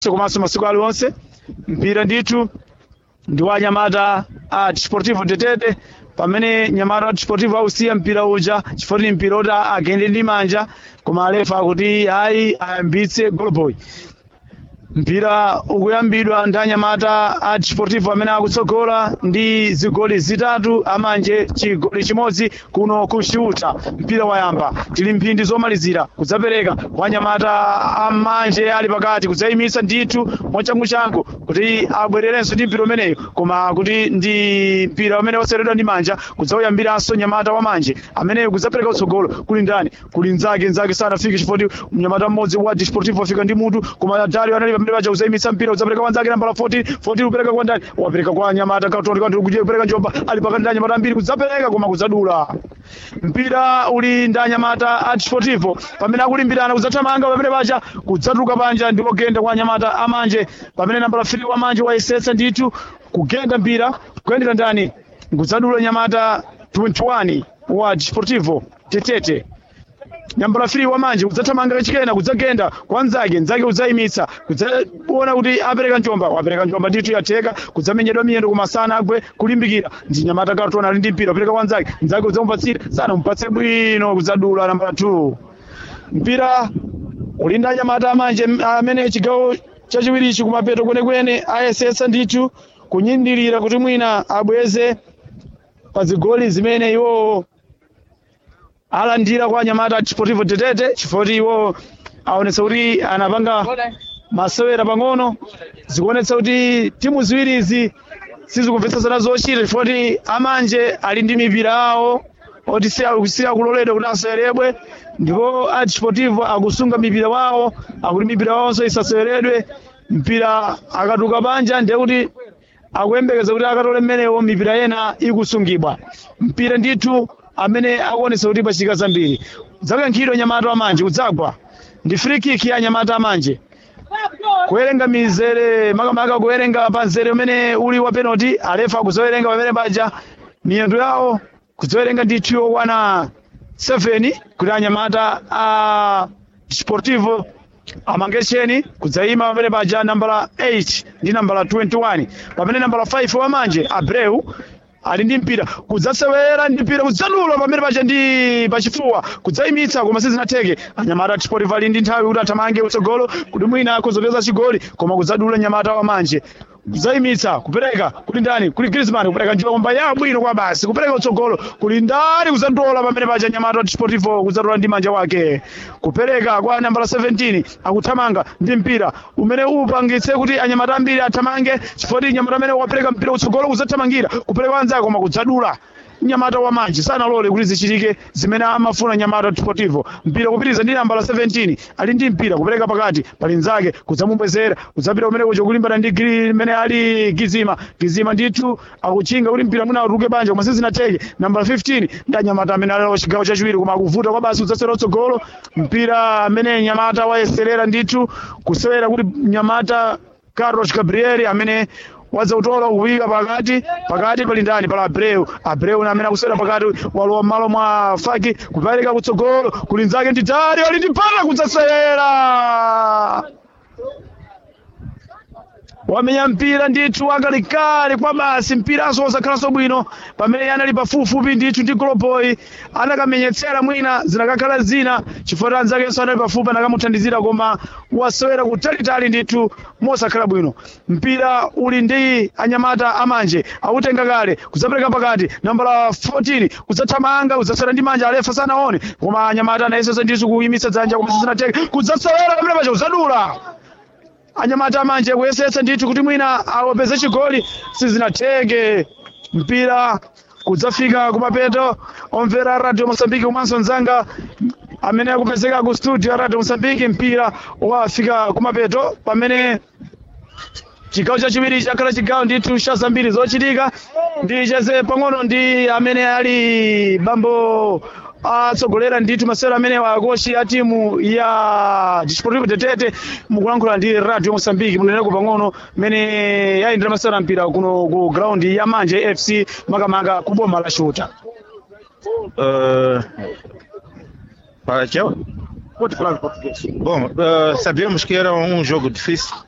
komanso masiku aliwonse. Mpira ndithu ndi wa anyamata a Desportivo Tetete, pamene nyamata Desportivo ausiya mpira uja chifukwa ni mpira oti agende ndi manja, koma alefa kuti ayi ayambitse goalboy. Mpira ukuyambidwa ndi anyamata a Desportivo amene akutsogola ndi zigoli zitatu, amanje chigoli chimodzi kuno kushuta. Mpira wayamba, tili mphindi zomalizira kudzapereka kwa anyamata amanje ali pakati kudzayimitsa ndithu mwachangu kuti abwererenso ndi mpira umeneyo, koma kuti ndi mpira umene waseredwa ndi manja kudzauyambiranso nyamata wamanje ameneyo kudzapereka utsogolo kuli ndani, kuli nzake sanafike chifukwa mnyamata mmodzi wa Desportivo afika ndi mutu, koma Dario anali pamene paja kudzayimitsa mpira kudzapereka kwa nzake nambala 14 upereka kwa ndani, wapereka kwa nyamata Katonde kupereka Njomba ali pakati ndi anyamata ambiri kudzapereka koma kudzadula. Mpira uli ndi anyamata a Desportivo pamene akulimbirana kudzathamanga pamene paja kudzatuluka panja ndipo genda kwa anyamata amanje, pamene nambala 3 wamanje wayesetsa ndithu kugenda mpira kuyendera ndani kudzadula nyamata 21 wa Desportivo Tetete. Nambala 3 wamanje kudzathamanga kachikena kudzagenda kwa nzake kudzayimitsa kudzaona kuti apereka Njomba, wapereka Njomba ndithu yatheka kudzamenyedwa miyendo kumasana agwe kulimbikira ndi nyamata Katonde ali ndi mpira apereka kwa nzake kudzamupatsira sana mpatse bwino kudzadula nambala 2. Mpira uli ndi anyamata amanje amene chigawo chachiwirichi kumapeto kwenekwene ayesetsa ndithu kunyindirira kuti mwina abweze pa zigoli zimene iwo alandira kwa anyamata Desportivo Tetete, chifukwa iwo aonetsa kuti anapanga masewera pang'ono, zikuonetsa kuti timu ziwirizi sizikumvetsesana zochita chifukwa amanje ali ndi mipira awo oti siyakuloledwa kuti aseweredwe, ndipo a Desportivo akusunga mipira wawo, akuti mipira wawonso isaseweredwe. Mpira akatuka panja ndiye kuti akuyembekeza kuti akatole mmenewo mipira yena ikusungibwa. Mpira ndithu amene akuonetsa kuti pachika zambiri zakankhidwa nyamata amanje kudzagwa ndi free kick ya nyamata amanje, kuwerenga mizere makamaka kuwerenga pa nzere umene uli wa penalty, alefa kuzowerenga pamene paja miyendo yawo kuzowerenga ndithu yokwana 7 kuti anyamata a Desportivo amangesheni kudzayima pamene paja nambala 8 ndi nambala 21, pamene nambala 5 wamanje Abreu ali ndi mpira kudzasewera ndi mpira kudzadula pamene paja ndi pachifuwa kudzayimitsa koma sizinatheke. Anyamata Desportivo ali ndi nthawi kuti athamange utsogolo kuti mwina akuzopeza chigoli, koma kudzadula nyamata wamanje kudzayimitsa kupereka kuli ndani, kuli Griezmann kupereka Njomba yabwino kwa basi kupereka utsogolo kuli ndani kudzadola pamene paja nyamata Desportivo kudzadola ndi manja wake kupereka kwa nambala 17 akuthamanga ndi mpira umene upangitse kuti anyamata ambiri athamange chifukwa nyamata amene wapereka mpira utsogolo kudzathamangira kupereka anzake koma kudzadula nyamata wamanje sanalole kuti zichitike zimene amafuna nyamata Desportivo. Mpira kupitiriza ndi nambala 17 ali ndi mpira kupereka pakati pali nzake kudzamubwezera kudzapita kumene kuja kulimbana ndi imene ali Gizima ndithu akuchinga kuti mpira mwina atuluke panja koma sizinatheke. Nambala 15 ndi anyamata amene ali chigawo chachiwiri koma akuvuta kwa basi kudzasera utsogolo. Mpira amene nyamata wayeserera ndithu kusewera kuti nyamata Carlos Gabriel amene wadzautola kuwika pakati pali ndani pala Abreu na amene akusera pakati walowa malo mwa Faki kupereka kutsogolo kuli nzake ndi Dario ali ndi mpira kudzasewera wamenya mpira ndithu akalikali kwa basi mpiraso wosakhalanso bwino pamene anali pafupifupi ndithu ndi goalboy anakamenyetsera mwina zinakakhala zina chifukwa anzakenso anali pafupi anakamuthandizira koma wasewera kutalitali ndithu mosakhala bwino. Mpira uli ndi anyamata amanje autenga kale kudzapereka pakati nambala 14 kudzathamanga kudzasera ndi manja alefa sanaone koma anyamata anayesetsa ndithu kuyimitsa dzanja koma sizinateke kudzasewera pamene paja kudzadula. Anyamata amanje kuyesetsa ndithu kuti mwina awapeze chigoli sizinateke. Mpira kudzafika kumapeto. Omvera Radio Mozambique komanso nzanga amene akupezeka ku studio ya Radio Mozambique, mpira wafika kumapeto pamene chigawo chachiwiri chakhala chigawo ndithu cha zambiri zochitika. Ndicheze pang'ono ndi amene ali bambo atsogolera ndithu masewera amene wakochi a timu ya Desportivo Tetete mukulankhula ndi Radio Mozambique muneneko pang'ono mene yayendera masewera mpira kuno ku ground ya Manje FC makamaka ku boma la Shuta. Bom, sabíamos que era um jogo difícil,